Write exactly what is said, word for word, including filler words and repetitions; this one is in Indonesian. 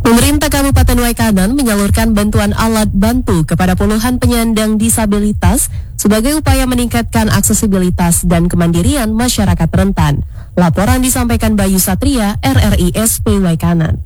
Pemerintah Kabupaten Waikanan menyalurkan bantuan alat bantu kepada puluhan penyandang disabilitas sebagai upaya meningkatkan aksesibilitas dan kemandirian masyarakat rentan. Laporan disampaikan Bayu Satria, R R I S P Waikanan.